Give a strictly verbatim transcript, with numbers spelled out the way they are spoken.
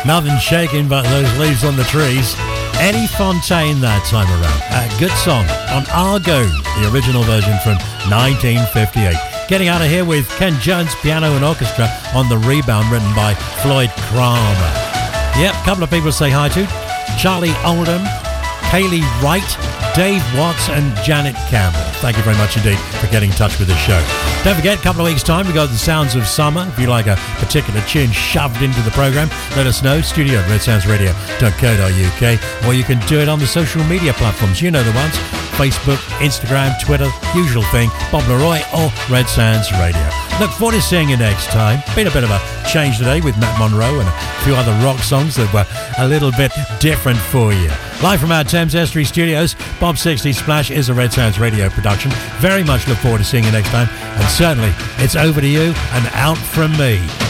Nothing shaking but those leaves on the trees. Eddie Fontaine that time around. A good song on Argo, the original version from nineteen fifty-eight. Getting out of here with Ken Jones piano and orchestra on The Rebound, written by Floyd Kramer. Yep, a couple of people to say hi to. Charlie Oldham, Kaylee Wright, Dave Watts and Janet Campbell. Thank you very much indeed for getting in touch with the show. Don't forget, a couple of weeks' time, we got the Sounds of Summer. If you like a particular tune shoved into the program, let us know. Studio at red sounds radio dot co dot uk, or you can do it on the social media platforms. You know the ones. Facebook, Instagram, Twitter, usual thing, Bob Leroy or Red Sounds Radio. Look forward to seeing you next time. Been a bit of a change today with Matt Monro and a few other rock songs that were a little bit different for you. Live from our Thames Estuary studios, Bob sixty Splash is a Red Sounds Radio production. Very much look forward to seeing you next time. And certainly, it's over to you and out from me.